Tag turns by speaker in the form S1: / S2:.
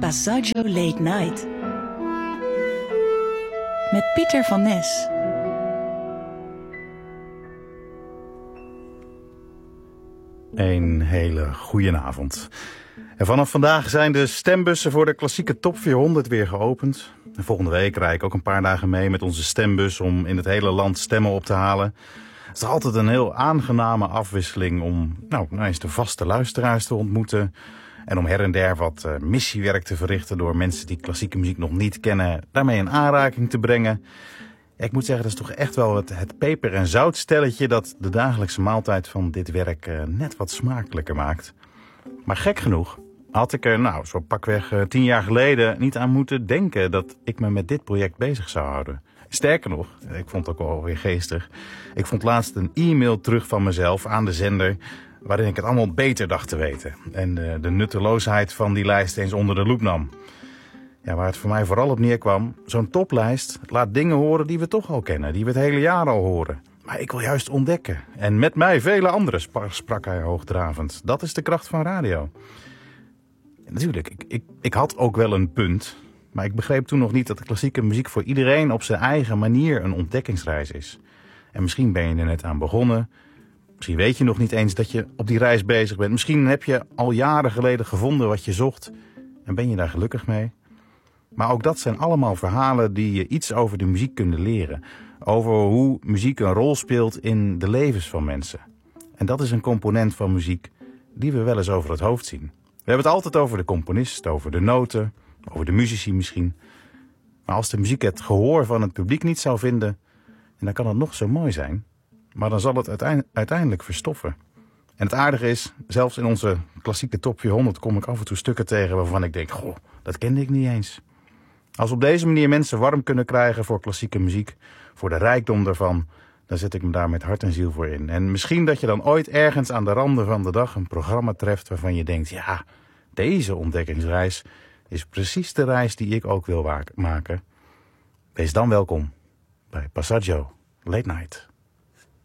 S1: Passaggio Late Night. Met Pieter van Nes.
S2: Een hele goede avond. En vanaf vandaag zijn de stembussen voor de klassieke Top 400 weer geopend. En volgende week rijd ik ook een paar dagen mee met onze stembus om in het hele land stemmen op te halen. Het is altijd een heel aangename afwisseling om eens de vaste luisteraars te ontmoeten. En om her en der wat missiewerk te verrichten door mensen die klassieke muziek nog niet kennen, daarmee in aanraking te brengen. Ik moet zeggen, dat is toch echt wel het peper- en zoutstelletje dat de dagelijkse maaltijd van dit werk net wat smakelijker maakt. Maar gek genoeg had ik er zo pakweg 10 jaar geleden niet aan moeten denken dat ik me met dit project bezig zou houden. Sterker nog, ik vond het ook wel weer geestig. Ik vond laatst een e-mail terug van mezelf aan de zender waarin ik het allemaal beter dacht te weten. En de nutteloosheid van die lijst eens onder de loep nam. Ja, waar het voor mij vooral op neerkwam, zo'n toplijst laat dingen horen die we toch al kennen, die we het hele jaar al horen. Maar ik wil juist ontdekken. En met mij vele anderen, sprak hij hoogdravend. Dat is de kracht van radio. En natuurlijk, ik had ook wel een punt. Maar ik begreep toen nog niet dat de klassieke muziek voor iedereen op zijn eigen manier een ontdekkingsreis is. En misschien ben je er net aan begonnen. Misschien weet je nog niet eens dat je op die reis bezig bent. Misschien heb je al jaren geleden gevonden wat je zocht. En ben je daar gelukkig mee. Maar ook dat zijn allemaal verhalen die je iets over de muziek kunnen leren. Over hoe muziek een rol speelt in de levens van mensen. En dat is een component van muziek die we wel eens over het hoofd zien. We hebben het altijd over de componist, over de noten, over de muzici misschien. Maar als de muziek het gehoor van het publiek niet zou vinden, dan kan het nog zo mooi zijn. Maar dan zal het uiteindelijk verstoffen. En het aardige is, zelfs in onze klassieke Top 400 kom ik af en toe stukken tegen waarvan ik denk, goh, dat kende ik niet eens. Als we op deze manier mensen warm kunnen krijgen voor klassieke muziek, voor de rijkdom daarvan, dan zet ik me daar met hart en ziel voor in. En misschien dat je dan ooit ergens aan de randen van de dag een programma treft waarvan je denkt, ja, deze ontdekkingsreis is precies de reis die ik ook wil maken. Wees dan welkom bij Passaggio Late Night.